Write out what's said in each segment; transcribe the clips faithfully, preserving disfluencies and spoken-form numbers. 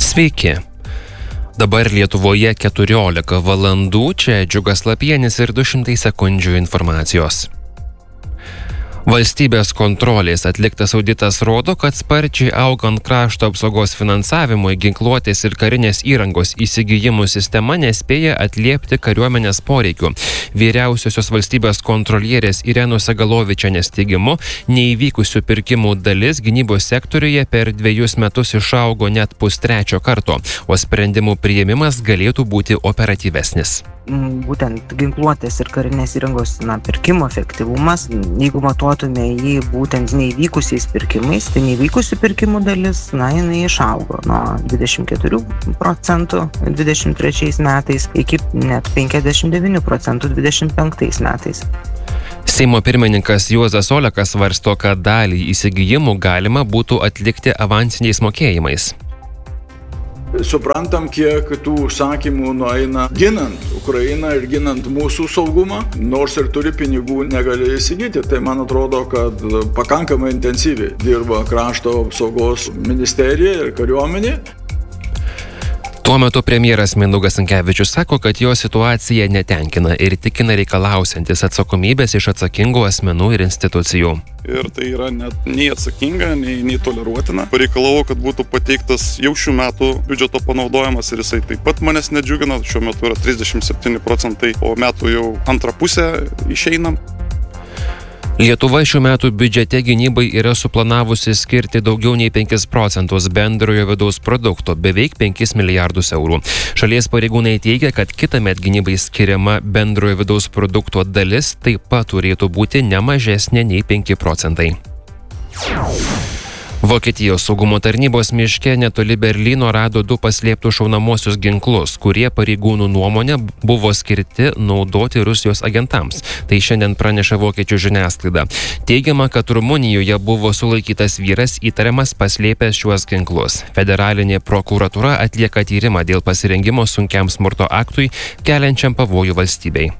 Sveiki. Dabar Lietuvoje keturiolika valandų, čia Džiugas Lapienis ir du šimtai sekundžių informacijos. Valstybės kontrolės atliktas auditas rodo, kad sparčiai augant krašto apsaugos finansavimui, ginkluotės ir karinės įrangos įsigijimų sistema nespėja atliepti kariuomenės poreikių. Vyriausiosios valstybės kontrolierės Irenos Segalovičienės teigimu, neįvykusių pirkimų dalis gynybos sektoriuje per dviejus metus išaugo net pustrečio karto, o sprendimų priėmimas galėtų būti operatyvesnis. Būtent ginkluotės ir karinės įrangos na, pirkimo efektyvumas, jeigu matuotume jį būtent neįvykusiais pirkimais, tai neįvykusių pirkimų dalis, na, jinai išaugo nuo dvidešimt keturių procentų dvidešimt trečiais metais iki net penkiasdešimt devynių procentų dvidešimt penktais metais. Seimo pirmininkas Juozas Olekas svarsto, kad dalį įsigijimų galima būtų atlikti avansiniais mokėjimais. Suprantam, kiek tų užsakymų nueina ginant Ukrainą ir ginant mūsų saugumą, nors ir turi pinigų negali įsigyti. Tai man atrodo, kad pakankamai intensyviai dirba krašto apsaugos ministerija ir kariuomenė. Tuo metu premjeras Mindaugas Sinkevičius sako, kad jo situacija netenkina ir tikina reikalausiantis atsakomybės iš atsakingų asmenų ir institucijų. Ir tai yra net nei atsakinga, nei, nei toleruotina. Pareikalavau, kad būtų pateiktas jau šių metų biudžeto panaudojimas ir jisai taip pat manęs nedžiugina. Šiuo metu yra trisdešimt septyni procentai, o metų jau antrą pusę išeinam. Lietuva šių metų biudžete gynybai yra suplanavusi skirti daugiau nei penkis procentus bendrojo vidaus produkto, beveik penkis milijardus eurų. Šalies pareigūnai teigia, kad kitąmet gynybai skiriama bendrojo vidaus produkto dalis taip pat turėtų būti ne mažesnė nei penki procentai. Vokietijos saugumo tarnybos miške netoli Berlyno rado du paslėptus šaunamosius ginklus, kurie pareigūnų nuomonė buvo skirti naudoti Rusijos agentams. Tai šiandien praneša vokiečių žiniasklaida. Teigiama, kad Rumunijoje buvo sulaikytas vyras įtariamas paslėpęs šiuos ginklus. Federalinė prokuratūra atlieka tyrimą dėl pasirengimo sunkiam smurto aktui, keliančiam pavojų valstybei.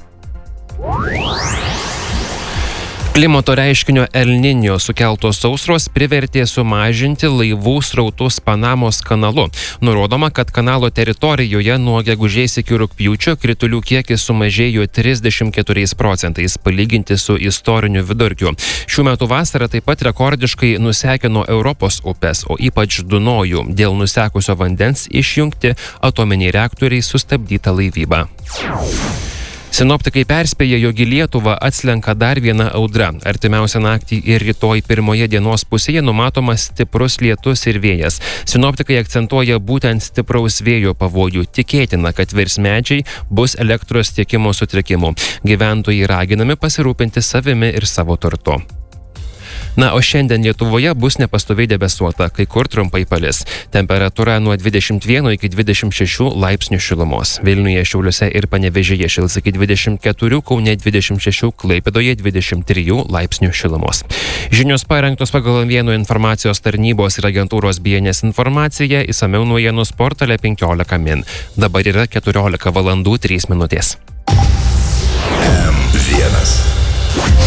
Klimato reiškinio El Niño sukeltos sausros privertė sumažinti laivų srautus Panamos kanalu. Nurodoma, kad kanalo teritorijoje nuo gegužės iki rugpjūčio kritulių kiekis sumažėjo trisdešimt keturiais procentais, palyginti su istoriniu vidurkiu. Šių metų vasara taip pat rekordiškai nusekino Europos upes, o ypač Dunojų. Dėl nusekusio vandens išjungti atominiai reaktoriai, sustabdyta laivyba. Sinoptikai perspėja, jog į Lietuvą atslenka dar viena audra. Artimiausią naktį ir rytoj pirmoje dienos pusėje numatomas stiprus lietus ir vėjas. Sinoptikai akcentuoja būtent stipraus vėjo pavojų. Tikėtina, kad virs medžiai, bus elektros tiekimo sutrikimų. Gyventojai raginami pasirūpinti savimi ir savo turtu. Na, o šiandien Lietuvoje bus nepastoviai debesuota, kai kur trumpai palis. Temperatūra nuo dvidešimt vieno iki dvidešimt šešių laipsnių šilumos. Vilniuje, Šiauliuose ir Panevėžyje šils iki dvidešimt keturių, Kaune dvidešimt šešių, Klaipėdoje dvidešimt trijų laipsnių šilumos. Žinios parengtos pagal vieno informacijos tarnybos ir agentūros B N S informaciją, išsamiau naujienų portale penkiolika min. Dabar yra keturiolika valandų trys minutės. M vienas.